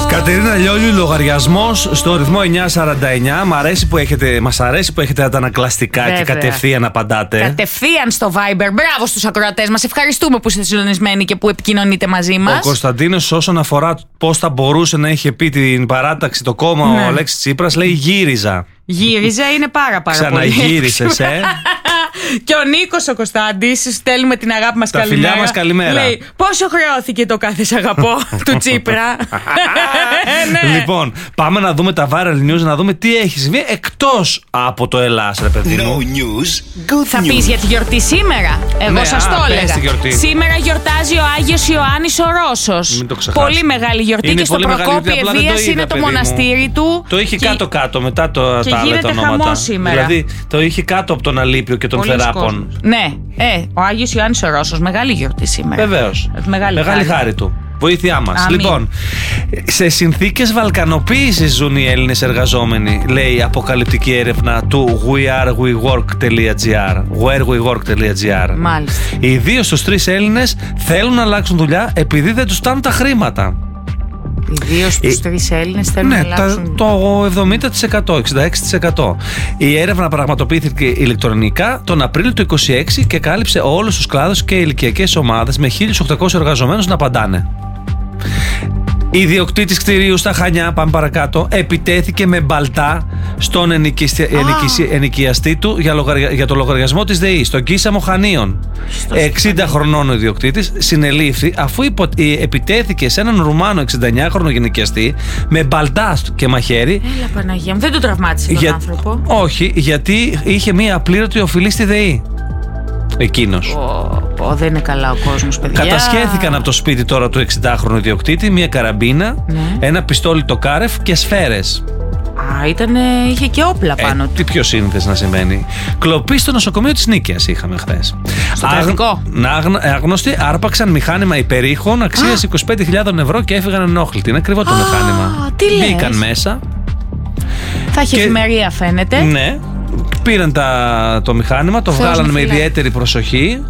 Κατερίνα Λιόλιου, λογαριασμός στο ρυθμό 949. Μας αρέσει που έχετε τα ανακλαστικά. Βέβαια. Και κατευθείαν απαντάτε. Κατευθείαν στο Viber. Μπράβο στους ακροατές μας. Ευχαριστούμε που είστε συντονισμένοι και που επικοινωνείτε μαζί μας. Ο Κωνσταντίνος, όσον αφορά πώς θα μπορούσε να είχε πει την παράταξη το κόμμα ο Αλέξης Τσίπρας, λέει γύριζα. Γύριζε είναι πάρα πολύ. Ξαναγύρισες, Και ο Νίκος ο Κωνσταντής, στέλνουμε την αγάπη μας καλημέρα. Τα φιλιά μας καλημέρα. Λέει, πόσο χρεώθηκε το κάθε σ' αγαπώ του Τσίπρα. Ναι. Λοιπόν, πάμε να δούμε τα viral news, να δούμε τι έχει συμβεί εκτός από το Ελλάς, ρε παιδί μου. Θα πεις για τη γιορτή σήμερα. Εγώ σας το έλεγα. Σήμερα γιορτάζει ο Άγιος Ιωάννης ο Ρώσος. Πολύ μεγάλη γιορτή και στο Προκόπη Ευβίας είναι το μοναστήρι του. Το είχε κάτω-κάτω μετά το άλλα τα ονόματα. Δηλαδή το είχε κάτω από τον Αλήπιο και τον Θεράπων. Ναι, ο Άγιος Ιωάννης ο Ρώσος, μεγάλη γιορτή σήμερα. Βεβαίως. Μεγάλη χάρη του. Βοήθειά μας. Λοιπόν, σε συνθήκες βαλκανοποίησης ζουν οι Έλληνες εργαζόμενοι, λέει η αποκαλυπτική έρευνα του wherewework.gr. Μάλιστα. Οι 2 στους 3 Έλληνες θέλουν να αλλάξουν δουλειά επειδή δεν τους φτάνουν τα χρήματα. Οι 2 στους 3 Έλληνες θέλουν να αλλάξουν. Το 70%, 66%. Η έρευνα πραγματοποιήθηκε ηλεκτρονικά τον Απρίλιο του 2026 και κάλυψε όλους τους κλάδους και ηλικιακές ομάδες με 1.800 εργαζομένους να απαντάνε. Ιδιοκτήτης κτηρίου στα Χανιά, πάμε παρακάτω, επιτέθηκε με μπαλτά στον ενοικιαστή του για το λογαριασμό της ΔΕΗ, στον Κίσαμο Χανίων. 60 χρονών ο ιδιοκτήτης συνελήφθη αφού επιτέθηκε σε έναν Ρουμάνο 69χρονο γυναικιαστή με μπαλτά και μαχαίρι. Έλα Παναγία μου, δεν τον τραυμάτισε τον άνθρωπο. Όχι, γιατί είχε μία απλήρωτη οφειλή στη ΔΕΗ. Εκείνος. Δεν είναι καλά ο κόσμος, παιδιά. Κατασχέθηκαν από το σπίτι τώρα του 60χρονου ιδιοκτήτη μια καραμπίνα, ένα πιστόλι το Κάρεφ και σφαίρες. Είχε και όπλα πάνω του. Τι πιο σύνηθες να συμβαίνει. Κλοπή στο νοσοκομείο της Νίκαιας είχαμε χθες. Στο κρατικό. Άγνωστοι άρπαξαν μηχάνημα υπερήχων αξίας 25.000 ευρώ και έφυγαν ενόχλητοι. Είναι ακριβό το μηχάνημα. Τι λες? Μπήκαν μέσα. Θα έχει εφημερία, φαίνεται. Ναι. Πήραν το μηχάνημα, το βγάλαν με ιδιαίτερη προσοχή.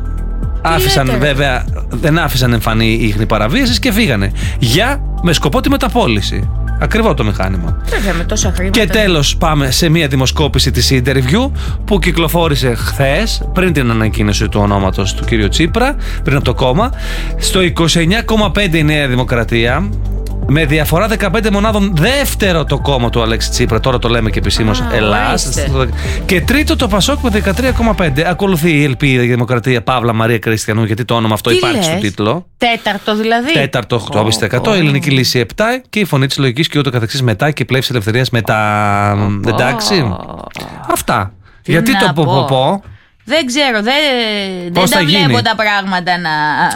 Βέβαια, δεν άφησαν εμφανή ίχνη παραβίασης και φύγανε. Με σκοπό τη μεταπώληση. Ακριβό το μηχάνημα. Βέβαια, με τόσα χρήματα. Και τέλος, πάμε σε μια δημοσκόπηση της Interview που κυκλοφόρησε χθες, πριν την ανακοίνωση του ονόματος του κ. Τσίπρα, πριν από το κόμμα. Στο 29,5 η Νέα Δημοκρατία. Με διαφορά 15 μονάδων δεύτερο το κόμμα του Αλέξη Τσίπρα, τώρα το λέμε και επισήμως Ελλάς. Και τρίτο το Πασόκ με 13,5. Ακολουθεί η Ελπίδα για Δημοκρατία Παύλα Μαρία Κριστιανού, γιατί το όνομα αυτό υπάρχει στο τίτλο. Τέταρτο δηλαδή. Τέταρτο 8%. Η Ελληνική Λύση 7 και η Φωνή της Λογικής και ούτω καθεξής μετά και η Πλεύση Ελευθερίας μετά. Εντάξει. Αυτά. Γιατί το πω. Δεν ξέρω, δεν τα βλέπω τα πράγματα να.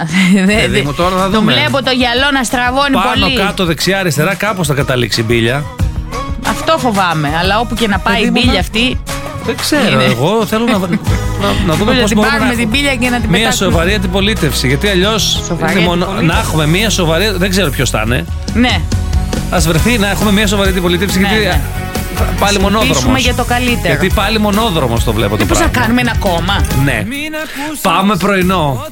Τώρα θα δούμε. Το βλέπω το γυαλό να στραβώνει πολύ. Πάνω, κάτω, δεξιά, αριστερά, κάπως θα καταλήξει η μπίλια. Αυτό φοβάμαι. Αλλά όπου και να πάει η μπίλια αυτή. Δεν ξέρω. Εγώ θέλω να δούμε πώς μπορούμε να την μπίλια και να την μια σοβαρή αντιπολίτευση. Γιατί αλλιώς να έχουμε μια σοβαρή. Δεν ξέρω ποιος θα είναι. Ναι. Ας βρεθεί να έχουμε μια σοβαρή αντιπολίτευση. Γιατί πάλι μονόδρομος. Για το καλύτερο. Γιατί πάλι μονόδρομος το βλέπω το πράγμα. Πώς να κάνουμε ένα κόμμα. Ναι. Πάμε πρωινό.